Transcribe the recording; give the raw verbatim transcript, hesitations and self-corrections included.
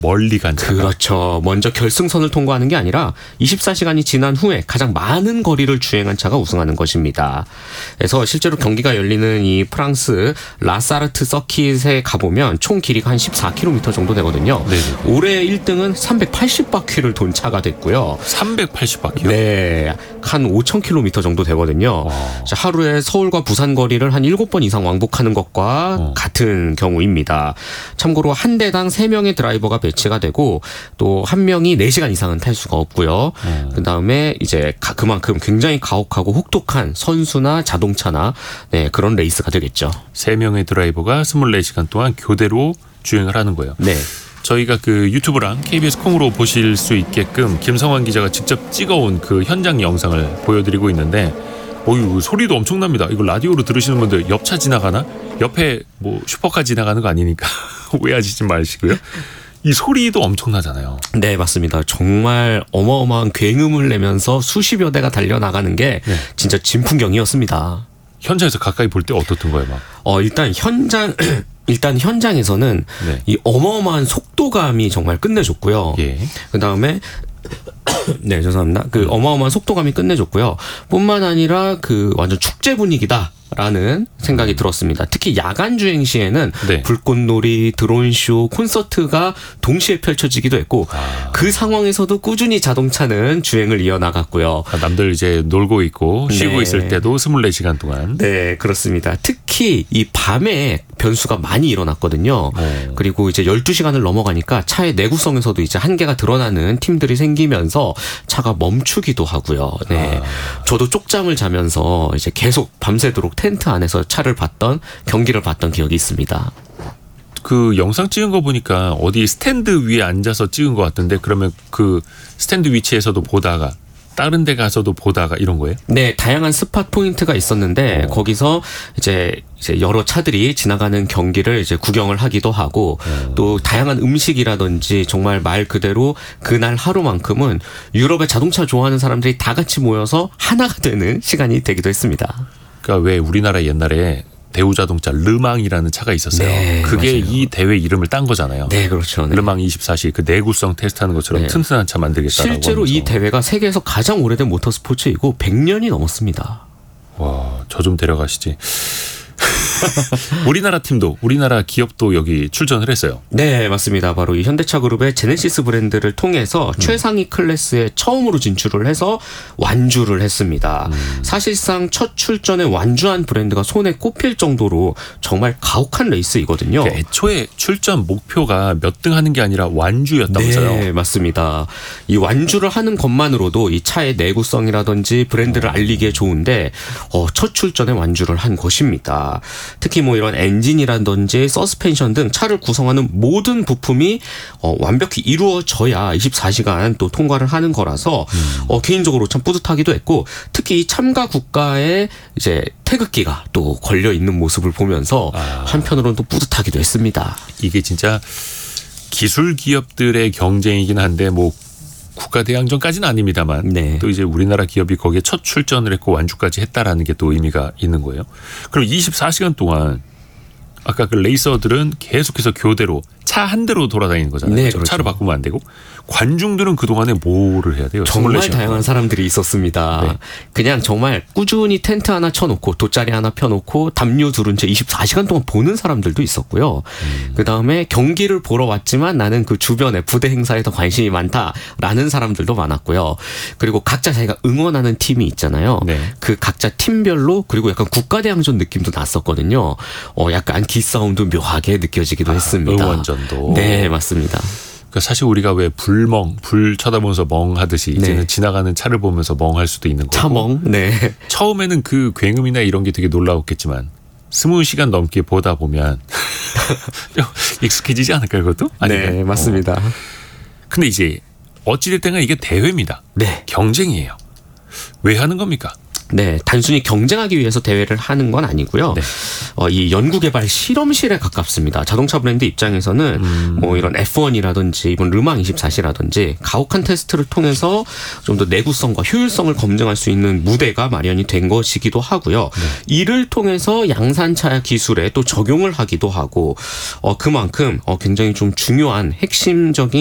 멀리 간 차가. 그렇죠. 먼저 결승선을 통과하는 게 아니라 이십사 시간이 지난 후에 가장 많은 거리를 주행한 차가 우승하는 것입니다. 그래서 실제로 경기가 열리는 이 프랑스 라사르트 서킷에 가보면 총 길이가 한 십사 킬로미터 정도 되거든요. 네네. 올해 일 등은 삼백팔십 바퀴를 돈 차가 됐고요. 삼백팔십 바퀴요? 네. 한 오천 킬로미터 정도 되거든요. 와. 자, 하루에 서울과 부산 거리를 한 일곱 번 이상 왕복하는 것과 어. 같은 경우입니다. 참고로 한 대당 세 명의 드라이버가 배치가 되고 또 한 명이 네 시간 이상은 탈 수가 없고요. 어. 그다음에 이제 그만큼 굉장히 가혹하고 혹독한 선수나 자동차나 네, 그런 레이스가 되겠죠. 세 명의 드라이버가 스물네 시간 동안 교대로 주행을 하는 거예요. 네. 저희가 그 유튜브랑 케이비에스 콩으로 보실 수 있게끔 김성환 기자가 직접 찍어온 그 현장 영상을 보여드리고 있는데 어유 소리도 엄청납니다. 이거 라디오로 들으시는 분들 옆차 지나가나? 옆에 뭐 슈퍼카 지나가는 거 아니니까 오해하시지 마시고요. 이 소리도 엄청나잖아요. 네, 맞습니다. 정말 어마어마한 굉음을 내면서 수십여 대가 달려나가는 게 네. 진짜 진풍경이었습니다. 현장에서 가까이 볼 때 어떻던 거예요, 막? 어, 일단 현장, 일단 현장에서는 네. 이 어마어마한 속도감이 정말 끝내줬고요. 예. 그 다음에 네, 죄송합니다. 그 어마어마한 속도감이 끝내줬고요. 뿐만 아니라 그 완전 축제 분위기다라는 생각이 들었습니다. 특히 야간 주행 시에는 네. 불꽃놀이, 드론쇼, 콘서트가 동시에 펼쳐지기도 했고 아. 그 상황에서도 꾸준히 자동차는 주행을 이어나갔고요. 아, 남들 이제 놀고 있고 쉬고 네. 있을 때도 스물네 시간 동안. 네, 그렇습니다. 특히 이 밤에 변수가 많이 일어났거든요. 네. 그리고 이제 열두 시간을 넘어가니까 차의 내구성에서도 이제 한계가 드러나는 팀들이 생기면서 차가 멈추기도 하고요. 네. 아. 저도 쪽잠을 자면서 이제 계속 밤새도록 텐트 안에서 차를 봤던 경기를 봤던 기억이 있습니다. 그 영상 찍은 거 보니까 어디 스탠드 위에 앉아서 찍은 것 같은데 그러면 그 스탠드 위치에서도 보다가 다른 데 가서도 보다가 이런 거예요? 네, 다양한 스팟 포인트가 있었는데 어. 거기서 이제 이제 여러 차들이 지나가는 경기를 이제 구경을 하기도 하고 어. 또 다양한 음식이라든지 정말 말 그대로 그날 하루만큼은 유럽의 자동차 좋아하는 사람들이 다 같이 모여서 하나가 되는 시간이 되기도 했습니다. 그러니까 왜 우리나라 옛날에 대우자동차 르망이라는 차가 있었어요. 네, 그게 맞아요. 이 대회 이름을 딴 거잖아요. 네, 그렇죠. 네. 르망 이십사 시 그 내구성 테스트하는 것처럼 네. 튼튼한 차 만들겠다라고 실제로 이 하면서. 대회가 세계에서 가장 오래된 모터스포츠이고 백 년이 넘었습니다. 와, 저 좀 데려가시지. 우리나라 팀도 우리나라 기업도 여기 출전을 했어요. 네, 맞습니다. 바로 이 현대차 그룹의 제네시스 브랜드를 통해서 음. 최상위 클래스에 처음으로 진출을 해서 완주를 했습니다. 음. 사실상 첫 출전에 완주한 브랜드가 손에 꼽힐 정도로 정말 가혹한 레이스이거든요. 그러니까 애초에 출전 목표가 몇 등 하는 게 아니라 완주였다면서요. 네, 맞습니다. 이 완주를 하는 것만으로도 이 차의 내구성이라든지 브랜드를 알리기에 좋은데 어, 첫 출전에 완주를 한 것입니다. 특히 뭐 이런 엔진이라든지 서스펜션 등 차를 구성하는 모든 부품이 어, 완벽히 이루어져야 이십사 시간 또 통과를 하는 거라서 음. 어, 개인적으로 참 뿌듯하기도 했고 특히 이 참가 국가의 이제 태극기가 또 걸려 있는 모습을 보면서 아. 한편으로는 또 뿌듯하기도 했습니다. 이게 진짜 기술 기업들의 경쟁이긴 한데 뭐 국가대항전까지는 아닙니다만 네. 또 이제 우리나라 기업이 거기에 첫 출전을 했고 완주까지 했다라는 게 또 의미가 있는 거예요. 그럼 이십사 시간 동안 아까 그 레이서들은 계속해서 교대로 차 한 대로 돌아다니는 거잖아요. 네, 그렇죠? 그렇죠. 차를 바꾸면 안 되고 관중들은 그동안에 뭐를 해야 돼요? 정말 스물네 시간 다양한 동안. 사람들이 있었습니다. 네. 그냥 정말 꾸준히 텐트 하나 쳐놓고 돗자리 하나 펴놓고 담요 두른 채 이십사 시간 동안 보는 사람들도 있었고요. 음. 그다음에 경기를 보러 왔지만 나는 그 주변에 부대 행사에 더 관심이 많다라는 사람들도 많았고요. 그리고 각자 자기가 응원하는 팀이 있잖아요. 네. 그 각자 팀별로 그리고 약간 국가대항전 느낌도 났었거든요. 어, 약간 기싸움도 묘하게 느껴지기도 아, 했습니다. 응원전도. 네, 맞습니다. 그러니까 사실 우리가 왜 불멍, 불 쳐다보면서 멍하듯이 이제는 네. 지나가는 차를 보면서 멍할 수도 있는 거고. 차멍. 네. 처음에는 그 굉음이나 이런 게 되게 놀라웠겠지만 스무 시간 넘게 보다 보면 좀 익숙해지지 않을까요, 그것도? 아닌가요? 네, 맞습니다. 어. 근데 이제 어찌됐든 이게 대회입니다. 네. 경쟁이에요. 왜 하는 겁니까? 네, 단순히 경쟁하기 위해서 대회를 하는 건 아니고요. 네. 어, 이 연구개발 실험실에 가깝습니다. 자동차 브랜드 입장에서는 음. 뭐 이런 에프원이라든지 이번 르망 이십사 시라든지 가혹한 테스트를 통해서 좀 더 내구성과 효율성을 검증할 수 있는 무대가 마련이 된 것이기도 하고요. 네. 이를 통해서 양산차 기술에 또 적용을 하기도 하고 어, 그만큼 어, 굉장히 좀 중요한 핵심적인